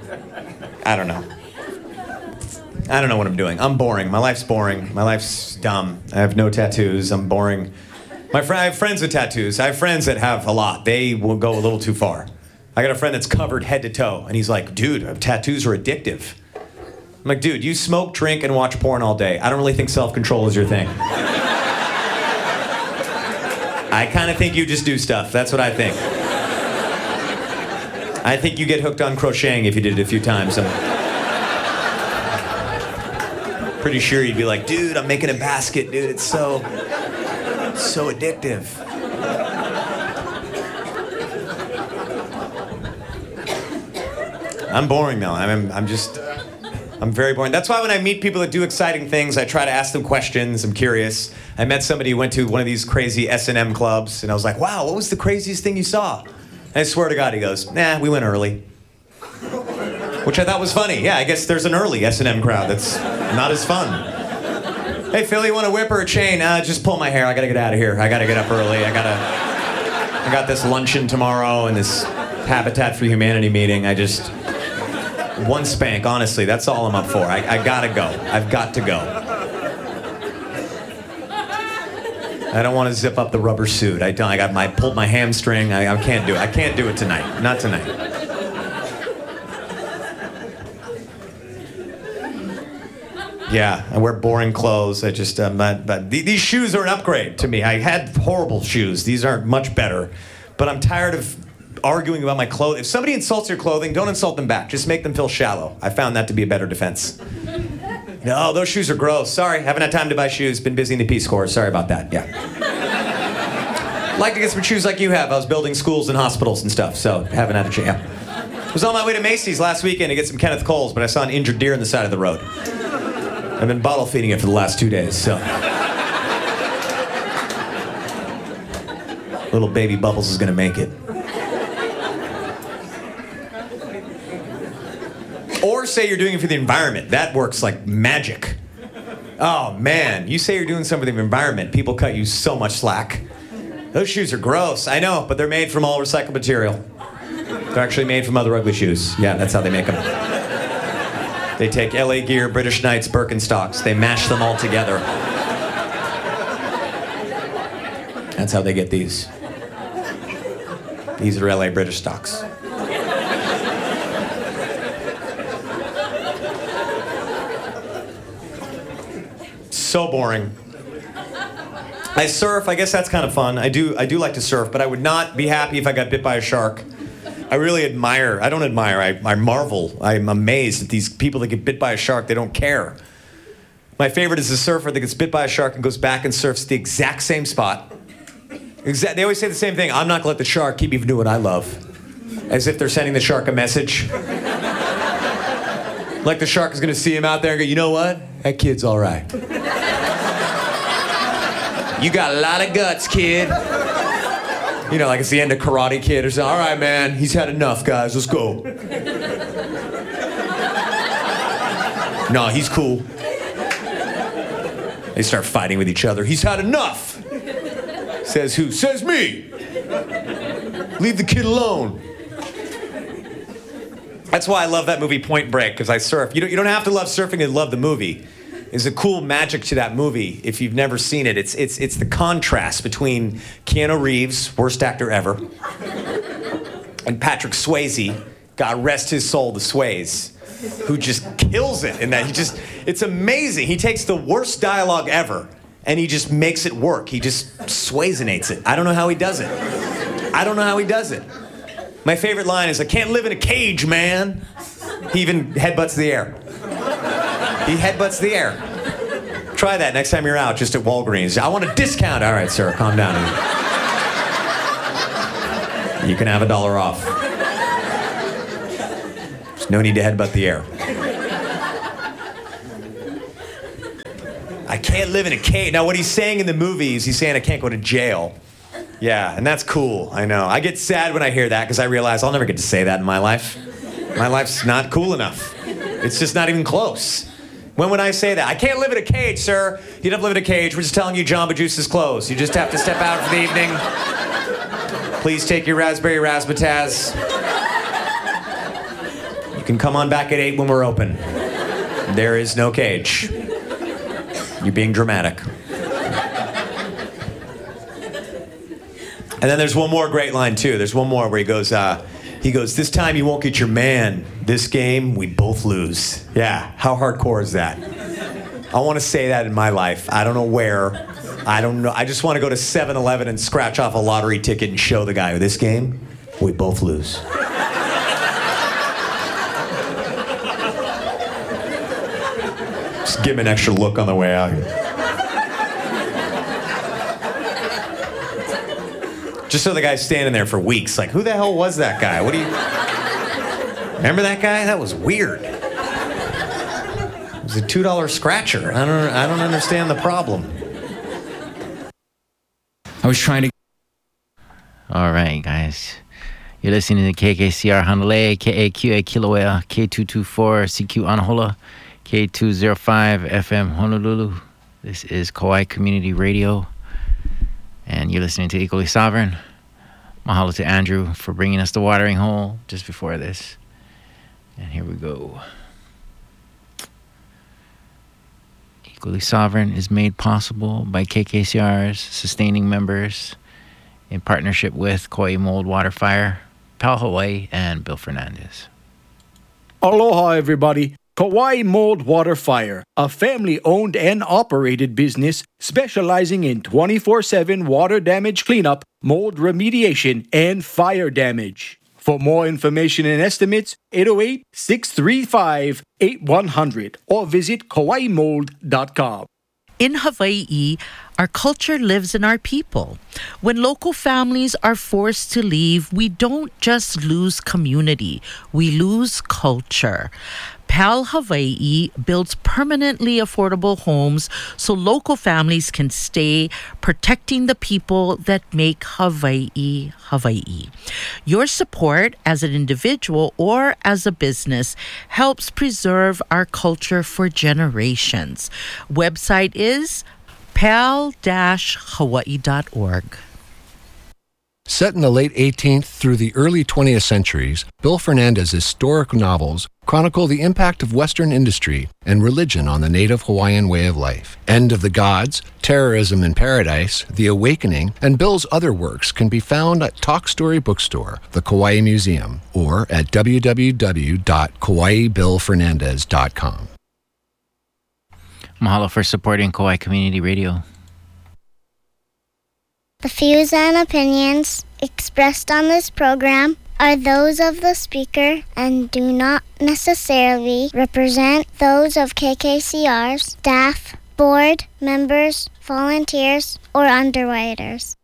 I don't know. I don't know what I'm doing. I'm boring. My life's boring. My life's dumb. I have no tattoos. I'm boring. I have friends with tattoos. I have friends that have a lot. They will go a little too far. I got a friend that's covered head to toe, and he's like, dude, tattoos are addictive. I'm like, dude, you smoke, drink, and watch porn all day. I don't really think self-control is your thing. I kind of think you just do stuff. That's what I think. I think you get hooked on crocheting if you did it a few times. I'm pretty sure you'd be like, dude, I'm making a basket, dude. It's so addictive. I'm boring though. I'm very boring. That's why when I meet people that do exciting things, I try to ask them questions. I'm curious. I met somebody who went to one of these crazy S&M clubs, and I was like, wow, what was the craziest thing you saw? And I swear to God, he goes, nah, we went early. Which I thought was funny. Yeah, I guess there's an early S&M crowd that's not as fun. Hey, Phil, you want a whip or a chain? Just pull my hair. I gotta get out of here. I gotta get up early. I got this luncheon tomorrow and this Habitat for Humanity meeting. One spank, honestly. That's all I'm up for. I gotta go. I've got to go. I don't want to zip up the rubber suit. I pulled my hamstring. I can't do it. I can't do it tonight. Not tonight. Yeah, I wear boring clothes. But these shoes are an upgrade to me. I had horrible shoes. These aren't much better. But I'm tired of arguing about my clothes. If somebody insults your clothing, don't insult them back. Just make them feel shallow. I found that to be a better defense. No, those shoes are gross. Sorry, haven't had time to buy shoes. Been busy in the Peace Corps. Sorry about that. Yeah. Like to get some shoes like you have. I was building schools and hospitals and stuff, so haven't had a chance. I was on my way to Macy's last weekend to get some Kenneth Coles, but I saw an injured deer on the side of the road. I've been bottle feeding it for the last 2 days, so. Little baby Bubbles is gonna make it. Or say you're doing it for the environment. That works like magic. Oh man, you say you're doing something for the environment, people cut you so much slack. Those shoes are gross, I know, but they're made from all recycled material. They're actually made from other ugly shoes. Yeah, that's how they make them. They take LA Gear, British Knights, Birkenstocks. They mash them all together. That's how they get these. These are LA British stocks. So boring. I surf. I guess that's kind of fun. I do like to surf, but I would not be happy if I got bit by a shark. I really admire. I don't admire. I marvel. I'm amazed at these people that get bit by a shark. They don't care. My favorite is the surfer that gets bit by a shark and goes back and surfs the exact same spot. They always say the same thing. I'm not gonna let the shark keep me from doing what I love. As if they're sending the shark a message. Like the shark is gonna see him out there and go, you know what? That kid's all right. You got a lot of guts, kid. You know, like it's the end of Karate Kid or something. All right, man, he's had enough, guys. Let's go. No, he's cool. They start fighting with each other. He's had enough. Says who? Says me. Leave the kid alone. That's why I love that movie Point Break, because I surf. You don't have to love surfing to love the movie. There's a cool magic to that movie. If you've never seen it, it's the contrast between Keanu Reeves, worst actor ever, and Patrick Swayze, God rest his soul, the Sways, who just kills it in that. It's amazing. He takes the worst dialogue ever, and he just makes it work. He just Swayzenates it. I don't know how he does it. My favorite line is, I can't live in a cage, man. He even headbutts the air. He headbutts the air. Try that next time you're out, just at Walgreens. I want a discount. All right, sir, calm down. You can have $1 off. There's no need to headbutt the air. I can't live in a cage. Now, what he's saying in the movie is he's saying I can't go to jail. Yeah, and that's cool, I know. I get sad when I hear that because I realize I'll never get to say that in my life. My life's not cool enough. It's just not even close. When would I say that? I can't live in a cage, sir. You don't have to live in a cage. We're just telling you Jamba Juice is closed. You just have to step out for the evening. Please take your raspberry razzmatazz. You can come on back at 8 when we're open. There is no cage. You're being dramatic. And then there's one more great line, too. There's one more where he goes, this time you won't get your man. This game, we both lose. Yeah, how hardcore is that? I want to say that in my life. I don't know where. I don't know. I just want to go to 7-Eleven and scratch off a lottery ticket and show the guy, this game, we both lose. Just give him an extra look on the way out here. Just so the guy's standing there for weeks, like, who the hell was that guy? What do you... Remember that guy? That was weird. It was a $2 scratcher. I don't understand the problem. I was trying to... All right, guys. You're listening to KKCR Honolulu, KAQA Kilauea, K224 CQ Anahola, K205 FM Honolulu. This is Kauai Community Radio. And you're listening to Equally Sovereign. Mahalo to Andrew for bringing us the watering hole just before this. And here we go. Equally Sovereign is made possible by KKCR's sustaining members in partnership with Kauai Mold Water Fire, Pal Hawaii, and Bill Fernandez. Aloha, everybody. Kauai Mold Water Fire, a family-owned and operated business specializing in 24/7 water damage cleanup, mold remediation, and fire damage. For more information and estimates, 808-635-8100 or visit kawaimold.com. In Hawaii, our culture lives in our people. When local families are forced to leave, we don't just lose community, we lose culture. PAL Hawaii builds permanently affordable homes so local families can stay, protecting the people that make Hawaii, Hawaii. Your support as an individual or as a business helps preserve our culture for generations. Website is pal-hawaii.org. Set in the late 18th through the early 20th centuries, Bill Fernandez's historic novels chronicle the impact of Western industry and religion on the native Hawaiian way of life. End of the Gods, Terrorism in Paradise, The Awakening, and Bill's other works can be found at Talk Story Bookstore, the Kauai Museum, or at www.kawaibillfernandez.com. Mahalo for supporting Kauai Community Radio. The views and opinions expressed on this program are those of the speaker and do not necessarily represent those of KKCR's staff, board members, volunteers, or underwriters.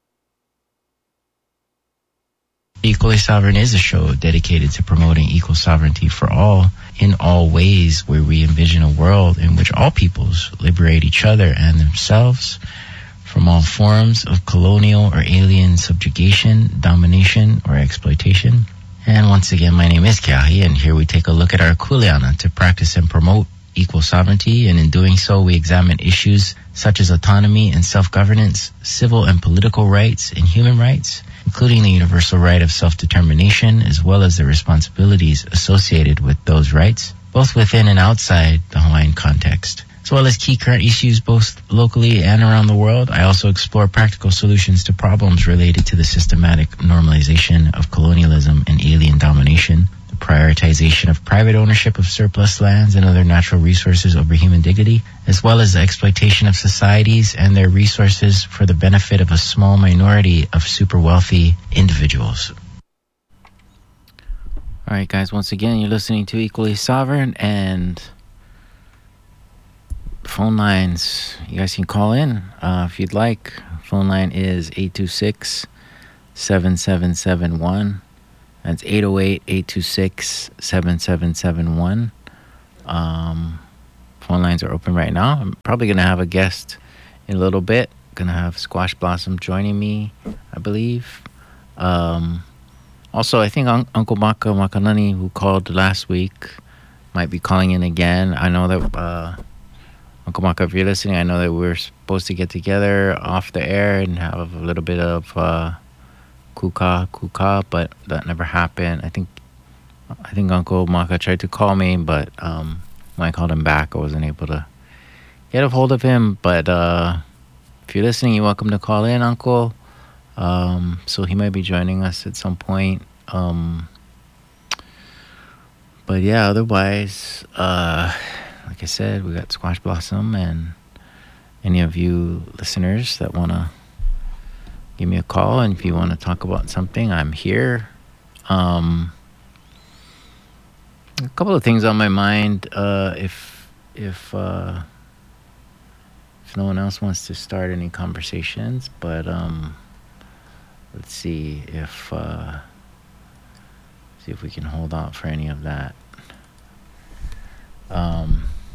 Equally Sovereign is a show dedicated to promoting equal sovereignty for all in all ways, where we envision a world in which all peoples liberate each other and themselves from all forms of colonial or alien subjugation, domination, or exploitation. And once again, my name is Keahi, and here we take a look at our kuleana to practice and promote equal sovereignty, and in doing so, we examine issues such as autonomy and self-governance, civil and political rights, and human rights, including the universal right of self-determination, as well as the responsibilities associated with those rights, both within and outside the Hawaiian context. As well as key current issues both locally and around the world, I also explore practical solutions to problems related to the systematic normalization of colonialism and alien domination, the prioritization of private ownership of surplus lands and other natural resources over human dignity, as well as the exploitation of societies and their resources for the benefit of a small minority of super wealthy individuals. All right, guys, once again, you're listening to Equally Sovereign, and phone lines, you guys can call in if you'd like. Phone line is 826-7771. That's 808-826-7771. Phone lines are open right now. I'm probably going to have a guest in a little bit. Going to have Squash Blossom joining me, I believe. Also, I think Uncle Maka Makanani, who called last week, might be calling in again. I know that... Uncle Maka, if you're listening, I know that we're supposed to get together off the air and have a little bit of kuka, but that never happened. I think I think Uncle Maka tried to call me, but when I called him back, I wasn't able to get a hold of him. But if you're listening, you're welcome to call in, Uncle. So he might be joining us at some point. But yeah, otherwise, like I said, we got Squash Blossom, and any of you listeners that want to give me a call, and if you want to talk about something, I'm here. A couple of things on my mind. If no one else wants to start any conversations, but let's see if we can hold out for any of that. I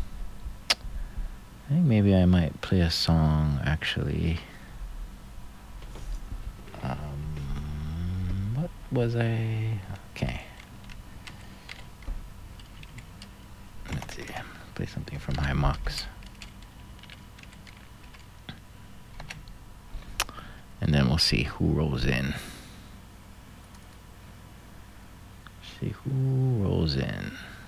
think maybe I might play a song, actually. What was I? Okay. Let's see. Play something from High Mox. And then we'll see who rolls in. See who rolls in.